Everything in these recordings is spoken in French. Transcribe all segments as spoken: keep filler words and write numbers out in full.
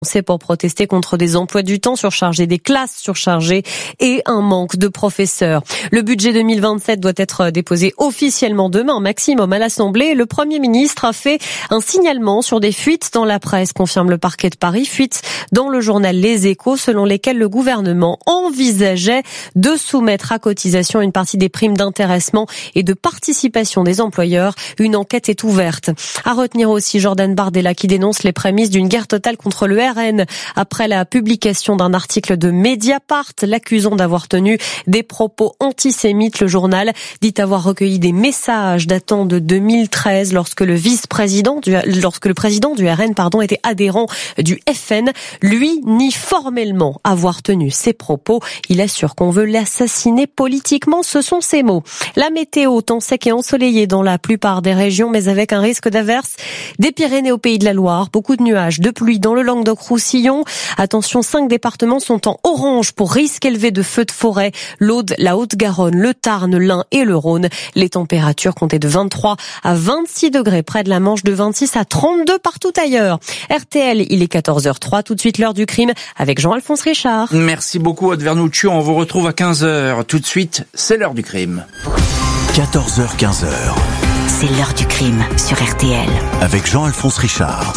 C'est pour protester contre des emplois du temps surchargés, des classes surchargées et un manque de professeurs. Le budget deux mille vingt-sept doit être déposé officiellement demain maximum à l'Assemblée. Le Premier ministre a fait un signalement sur des fuites dans la presse, confirme le parquet de Paris. Fuites dans le journal Les Échos, selon lesquelles le gouvernement envisageait de soumettre à cotisation une partie des primes d'intéressement et de participation des employeurs. Une enquête est ouverte. À retenir aussi Jordan Bardella qui dénonce les prémices d'une guerre totale contre le R N après la publication d'un article de Mediapart l'accusant d'avoir tenu des propos antisémites. Le journal dit avoir recueilli des messages datant de deux mille treize lorsque le vice-président du, lorsque le président du R N, pardon, était adhérent du F N. Lui nie formellement avoir tenu ces propos. Il assure qu'on veut l'assassiner politiquement. Ce sont ses mots. La météo, temps sec et ensoleillé dans la plupart des régions, mais avec un risque d'averse des Pyrénées au Pays de la Loire. Beaucoup de nuages, de pluie dans le Languedoc-Roussillon. Attention, cinq départements sont en orange pour risque élevé de feux de forêt. l'Aude, la Haute-Garonne, le Tarn, l'Ain et le Rhône. Les températures comptaient de vingt-trois à vingt-six degrés près de la Manche, de vingt-six à trente-deux partout ailleurs. R T L, il est quatorze heures zéro trois. Tout de suite l'heure du crime avec Jean-Alphonse Richard. Merci beaucoup Aude Vernuccio. On vous retrouve à quinze heures. Tout de suite, c'est l'heure du crime. quatorze heures quinze. C'est l'heure du crime sur R T L. Avec Jean-Alphonse Richard.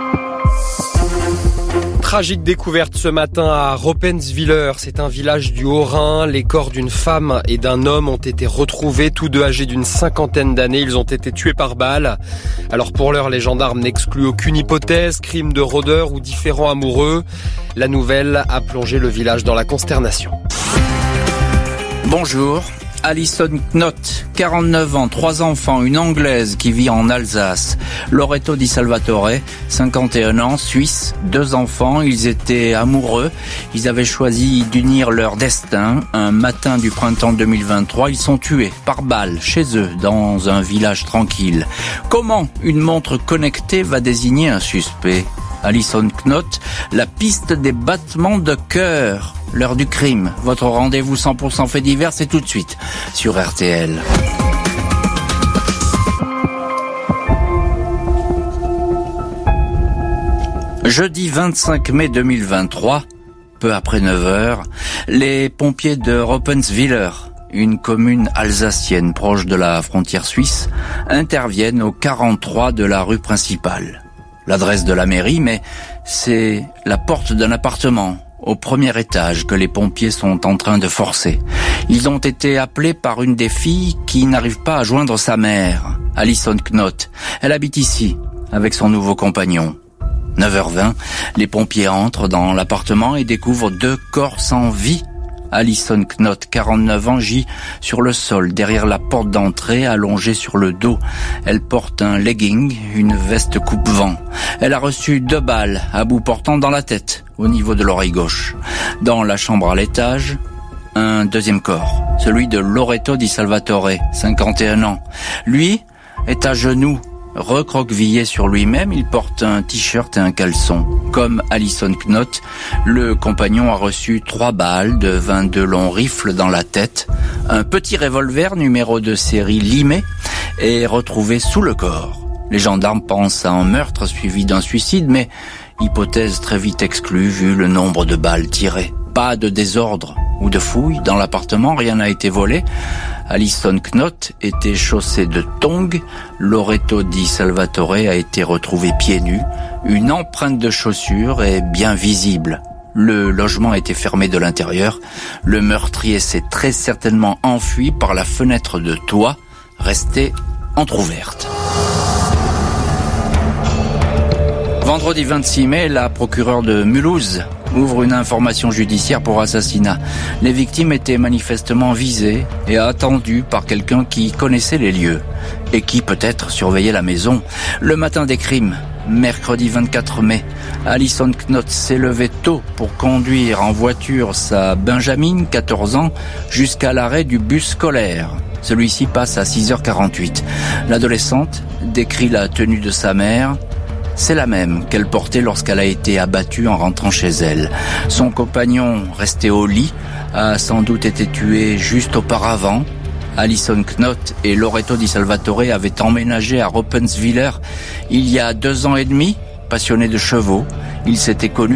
Tragique découverte ce matin à Roppenswiller, c'est un village du Haut-Rhin. Les corps d'une femme et d'un homme ont été retrouvés, tous deux âgés d'une cinquantaine d'années. Ils ont été tués par balle. Alors pour l'heure, les gendarmes n'excluent aucune hypothèse, crime de rôdeur ou différend amoureux. La nouvelle a plongé le village dans la consternation. Bonjour. Alison Knott, quarante-neuf ans, trois enfants, une Anglaise qui vit en Alsace. Loreto Di Salvatore, cinquante et un ans, Suisse, deux enfants. Ils étaient amoureux. Ils avaient choisi d'unir leur destin. Un matin du printemps deux mille vingt-trois, ils sont tués par balle chez eux, dans un village tranquille. Comment une montre connectée va désigner un suspect ? Alison Knott, la piste des battements de cœur. L'heure du crime, votre rendez-vous cent pour cent fait divers, c'est tout de suite sur R T L. Jeudi vingt-cinq mai deux mille vingt-trois, peu après neuf heures, les pompiers de Roppenswiller, une commune alsacienne proche de la frontière suisse, interviennent au quarante-trois de la rue principale. L'adresse de la mairie, mais c'est la porte d'un appartement au premier étage que les pompiers sont en train de forcer. Ils ont été appelés par une des filles qui n'arrive pas à joindre sa mère, Alison Knott. Elle habite ici, avec son nouveau compagnon. neuf heures vingt, les pompiers entrent dans l'appartement et découvrent deux corps sans vie. Alison Knott, quarante-neuf ans, gît sur le sol, derrière la porte d'entrée, allongée sur le dos. Elle porte un legging, une veste coupe-vent. Elle a reçu deux balles à bout portant dans la tête, au niveau de l'oreille gauche. Dans la chambre à l'étage, un deuxième corps, celui de Loreto Di Salvatore, cinquante et un ans. Lui est à genoux, recroquevillé sur lui-même, il porte un t-shirt et un caleçon. Comme Alison Knott, le compagnon a reçu trois balles de vingt-deux longs rifles dans la tête. Un petit revolver numéro de série limé est retrouvé sous le corps. Les gendarmes pensent à un meurtre suivi d'un suicide, mais hypothèse très vite exclue vu le nombre de balles tirées. Pas de désordre ou de fouilles dans l'appartement, rien n'a été volé. Alison Knott était chaussée de tongs. Loreto Di Salvatore a été retrouvé pieds nus. Une empreinte de chaussure est bien visible. Le logement était fermé de l'intérieur. Le meurtrier s'est très certainement enfui par la fenêtre de toit, restée entrouverte. Vendredi vingt-six mai, la procureure de Mulhouse ouvre une information judiciaire pour assassinat. Les victimes étaient manifestement visées et attendues par quelqu'un qui connaissait les lieux et qui peut-être surveillait la maison. Le matin des crimes, mercredi vingt-quatre mai, Alison Knott s'est levée tôt pour conduire en voiture sa Benjamin, quatorze ans, jusqu'à l'arrêt du bus scolaire. Celui-ci passe à six heures quarante-huit. L'adolescente décrit la tenue de sa mère. C'est la même qu'elle portait lorsqu'elle a été abattue en rentrant chez elle. Son compagnon, resté au lit, a sans doute été tué juste auparavant. Alison Knott et Loreto Di Salvatore avaient emménagé à Roppenswiller il y a deux ans et demi. Passionnés de chevaux, Ils s'étaient connus